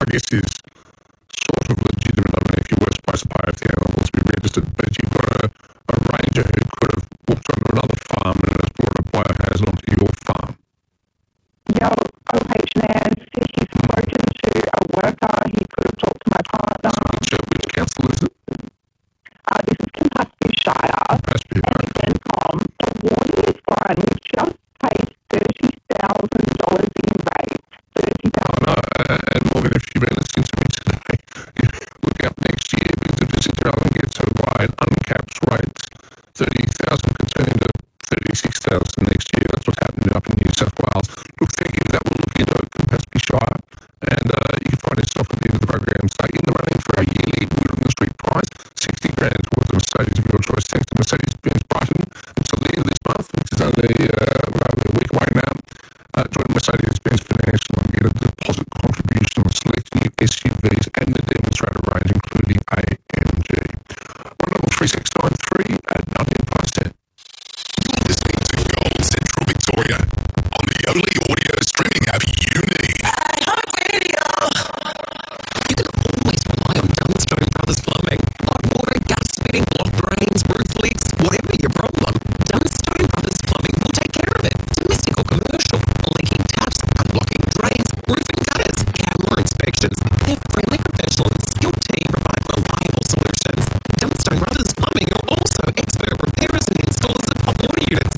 guess is sort of legitimate. I mean, if you were supposed to pay if the animals to be registered, but you've got a ranger who could have walked onto another farm and has brought a biohazard onto your farm. Your OH man said he's spoken to a worker. He could have talked to my partner. Which council is it? This is Campaspe Shire. Campaspe, and again, Tom, the warning is fine. We've just paid $30,000 in rates. $30,000. No, and Morgan, if you've been listening to me today, look out next year because if this development gets away at uncapped rates, 30,000 could turn into 36,000 next year. That's what's happening up in New South Wales. Look, thank you for that. We'll look into Campaspe Shire, and you can find yourself at the end of the program. Stay in the running for a yearly Wheel on the Street prize, 60 grand towards a Mercedes of your choice. Thanks to Mercedes-Benz Brighton until the end of this month, which is only a week away now. Join Mercedes-Benz Financial and get a deposit contribution on select new SUVs and the demonstrator range, including AMG. 13693 at 19%. You're listening to Gold Central Victoria on the only audio streaming app you need. You can always rely on Dunstone Brothers Plumbing. Hot water, gas fitting, block drains, roof leaks, whatever your problem, Dunstone Brothers Plumbing will take care of it. Domestic or commercial, leaking taps, unblocking drains, roofing gutters, camera inspections. Their friendly, professional and skilled team provide reliable solutions. Dunstone Brothers Plumbing are also expert repairers and installers of hot water units.